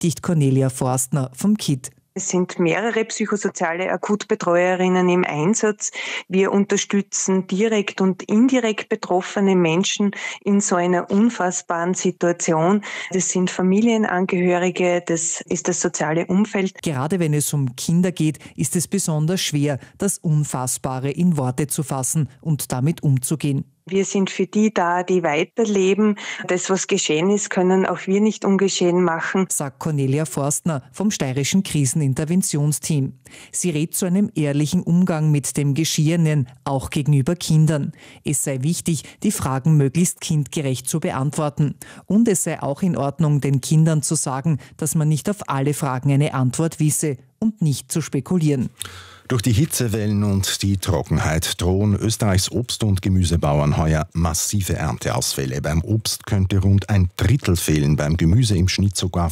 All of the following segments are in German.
dicht Cornelia Forstner vom KIT. Es sind mehrere psychosoziale Akutbetreuerinnen im Einsatz. Wir unterstützen direkt und indirekt betroffene Menschen in so einer unfassbaren Situation. Das sind Familienangehörige, das ist das soziale Umfeld. Gerade wenn es um Kinder geht, ist es besonders schwer, das Unfassbare in Worte zu fassen und damit umzugehen. Wir sind für die da, die weiterleben. Das, was geschehen ist, können auch wir nicht ungeschehen machen, sagt Cornelia Forstner vom Steirischen Kriseninterventionsteam. Sie rät zu einem ehrlichen Umgang mit dem Geschehenen, auch gegenüber Kindern. Es sei wichtig, die Fragen möglichst kindgerecht zu beantworten. Und es sei auch in Ordnung, den Kindern zu sagen, dass man nicht auf alle Fragen eine Antwort wisse und nicht zu spekulieren. Durch die Hitzewellen und die Trockenheit drohen Österreichs Obst- und Gemüsebauern heuer massive Ernteausfälle. Beim Obst könnte rund ein Drittel fehlen, beim Gemüse im Schnitt sogar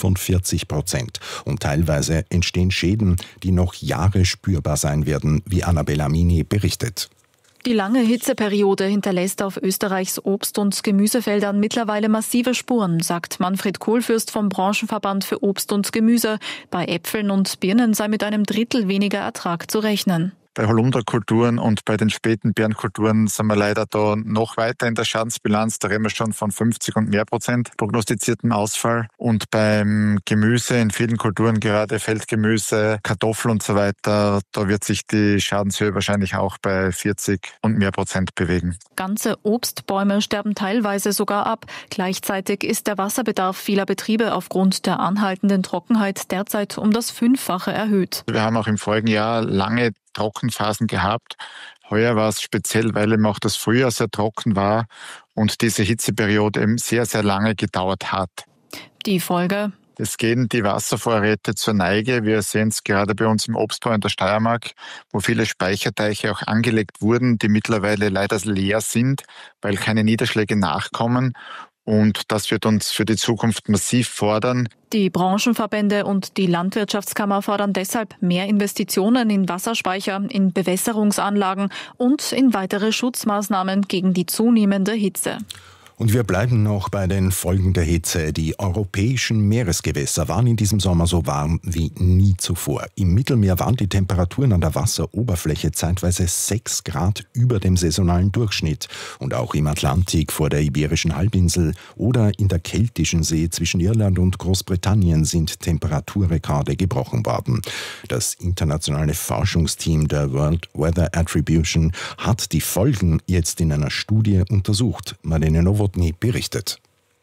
45%. Und teilweise entstehen Schäden, die noch Jahre spürbar sein werden, wie Annabella Mini berichtet. Die lange Hitzeperiode hinterlässt auf Österreichs Obst- und Gemüsefeldern mittlerweile massive Spuren, sagt Manfred Kohlfürst vom Branchenverband für Obst und Gemüse. Bei Äpfeln und Birnen sei mit einem Drittel weniger Ertrag zu rechnen. Bei Holunderkulturen und bei den späten Beerenkulturen sind wir leider da noch weiter in der Schadensbilanz. Da reden wir schon von 50 und mehr Prozent prognostiziertem Ausfall. Und beim Gemüse in vielen Kulturen, gerade Feldgemüse, Kartoffeln und so weiter, da wird sich die Schadenshöhe wahrscheinlich auch bei 40 und mehr Prozent bewegen. Ganze Obstbäume sterben teilweise sogar ab. Gleichzeitig ist der Wasserbedarf vieler Betriebe aufgrund der anhaltenden Trockenheit derzeit um das 5-fache erhöht. Wir haben auch im vorigen Jahr lange Trockenphasen gehabt. Heuer war es speziell, weil eben auch das Frühjahr sehr trocken war und diese Hitzeperiode eben sehr, sehr lange gedauert hat. Die Folge? Es gehen die Wasservorräte zur Neige. Wir sehen es gerade bei uns im Obstbau in der Steiermark, wo viele Speicherteiche auch angelegt wurden, die mittlerweile leider leer sind, weil keine Niederschläge nachkommen. Und das wird uns für die Zukunft massiv fordern. Die Branchenverbände und die Landwirtschaftskammer fordern deshalb mehr Investitionen in Wasserspeicher, in Bewässerungsanlagen und in weitere Schutzmaßnahmen gegen die zunehmende Hitze. Und wir bleiben noch bei den Folgen der Hitze. Die europäischen Meeresgewässer waren in diesem Sommer so warm wie nie zuvor. Im Mittelmeer waren die Temperaturen an der Wasseroberfläche zeitweise 6 Grad über dem saisonalen Durchschnitt. Und auch im Atlantik vor der Iberischen Halbinsel oder in der Keltischen See zwischen Irland und Großbritannien sind Temperaturrekorde gebrochen worden. Das internationale Forschungsteam der World Weather Attribution hat die Folgen jetzt in einer Studie untersucht. Marlene Nowotny berichtet.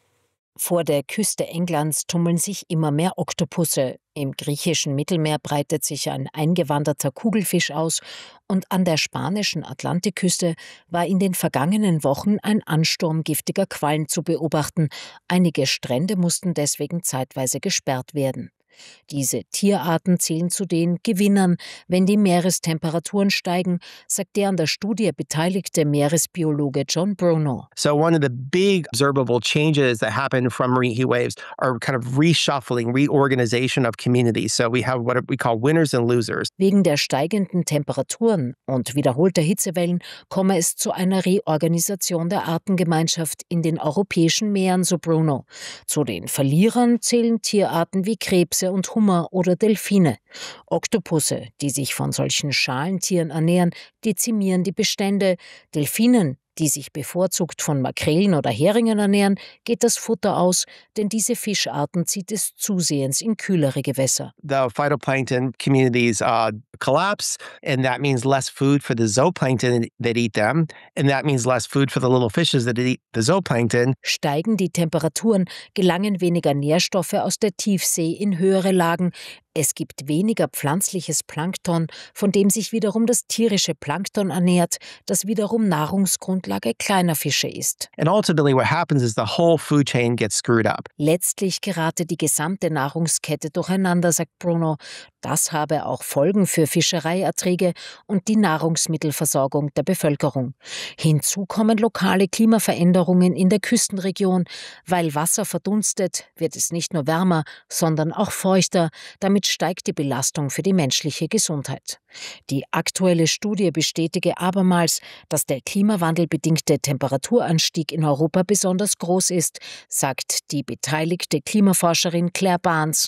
Vor der Küste Englands tummeln sich immer mehr Oktopusse. Im griechischen Mittelmeer breitet sich ein eingewanderter Kugelfisch aus und an der spanischen Atlantikküste war in den vergangenen Wochen ein Ansturm giftiger Quallen zu beobachten. Einige Strände mussten deswegen zeitweise gesperrt werden. Diese Tierarten zählen zu den Gewinnern, wenn die Meerestemperaturen steigen, sagt der an der Studie beteiligte Meeresbiologe John Bruno. So one of the big observable changes that happen from heat waves are kind of reshuffling, reorganization of communities. So we have what we call winners and losers. Wegen der steigenden Temperaturen und wiederholter Hitzewellen komme es zu einer Reorganisation der Artengemeinschaft in den europäischen Meeren, so Bruno. Zu den Verlierern zählen Tierarten wie Krebse und Hummer oder Delfine. Oktopusse, die sich von solchen Schalentieren ernähren, dezimieren die Bestände. Delfinen, die sich bevorzugt von Makrelen oder Heringen ernähren, geht das Futter aus, denn diese Fischarten zieht es zusehends in kühlere Gewässer. The phytoplankton communities collapse, and that means less food for the zooplankton that eat them, and that means less food for the little fishes that eat the zooplankton. Steigen die Temperaturen, gelangen weniger Nährstoffe aus der Tiefsee in höhere Lagen. Es gibt weniger pflanzliches Plankton, von dem sich wiederum das tierische Plankton ernährt, das wiederum Nahrungsgrundlage kleiner Fische ist. And ultimately what happens is the whole food chain gets screwed up. Letztlich gerate die gesamte Nahrungskette durcheinander, sagt Bruno. Das habe auch Folgen für Fischereierträge und die Nahrungsmittelversorgung der Bevölkerung. Hinzu kommen lokale Klimaveränderungen in der Küstenregion. Weil Wasser verdunstet, wird es nicht nur wärmer, sondern auch feuchter. Damit steigt die Belastung für die menschliche Gesundheit. Die aktuelle Studie bestätige abermals, dass der klimawandelbedingte Temperaturanstieg in Europa besonders groß ist, sagt die beteiligte Klimaforscherin Claire Barnes